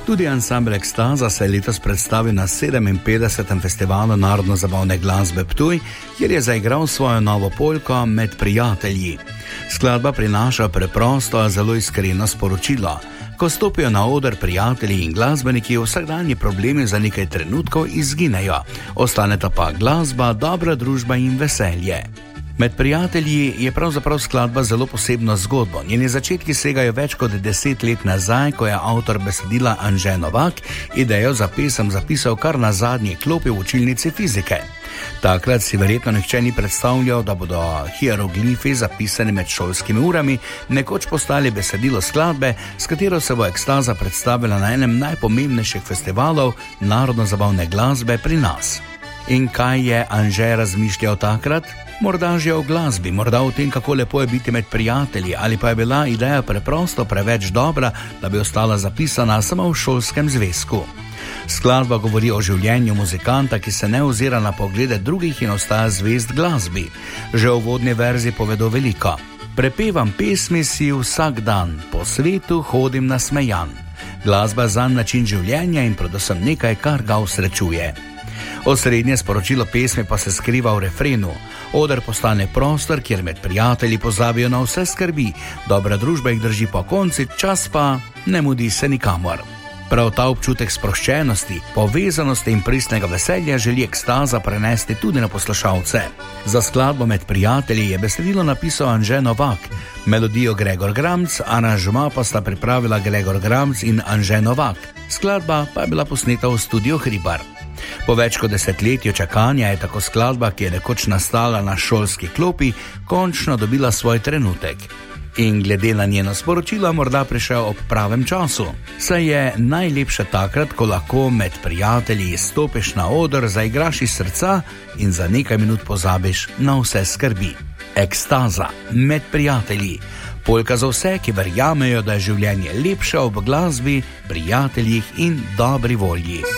Tudi ansambel Ekstaza se je letos predstavil na 57. festivalu narodno-zabavne glasbe Ptuj, kjer je zaigral svojo novo polko Med prijatelji. Skladba prinaša preprosto, a zelo iskreno sporočilo. Ko stopijo na oder prijatelji in glasbeniki, vsakdanji problemi za nekaj trenutkov izginejo. Ostaneta pa glasba, dobra družba in veselje. Med prijatelji je pravzaprav skladba zelo posebno zgodbo. Njeni začetki segajo več kot 10 let nazaj, ko je avtor besedila Anže Novak idejo za pesem zapisal kar na zadnji klopi v učilnici fizike. Takrat si verjetno nihče ni predstavljal, da bodo hieroglifi zapisani med šolskimi urami nekoč postali besedilo skladbe, s katero se bo Ekstaza predstavila na enem najpomembnejših festivalov narodno-zabavne glasbe pri nas. In kaj je Anže razmišljal takrat? Morda že o glasbi, morda o tem, kako lepo je biti med prijatelji, ali pa je bila ideja preprosto preveč dobra, da bi ostala zapisana samo v šolskem zvezku. Skladba govori o življenju muzikanta, ki se ne ozira na poglede drugih in ostaja zvest glasbi. Že v uvodni verziji povedo veliko. Prepevam pesmi si vsak dan, po svetu hodim nasmejan. Glasba zanj način življenja in predvsem nekaj, kar ga osrečuje. Osrednje sporočilo pesmi pa se skriva v refrenu. Oder postane prostor, kjer med prijatelji pozabijo na vse skrbi. Dobra družba jih drži po konci, čas pa ne mudi se nikamor. Prav ta občutek sproščenosti, povezanosti in pristnega veselja želi Ekstaza prenesti tudi na poslušalce. Za skladbo Med prijatelji je besedilo napisal Anže Novak, melodijo Gregor Gramc, aranžma pa sta pripravila Gregor Gramc in Anže Novak. Skladba pa je bila posneta v studiu Hribar. Po več kot desetletju čakanja je tako skladba, ki je nekoč nastala na šolski klopi, končno dobila svoj trenutek. In glede na njeno sporočilo morda prišel ob pravem času. Saj je najlepše takrat, ko lahko med prijatelji stopiš na oder, zaigraš iz srca in za nekaj minut pozabiš na vse skrbi. Ekstaza, Med prijatelji. Polka za vse, ki verjamejo, da je življenje lepše ob glasbi, prijateljih in dobri volji.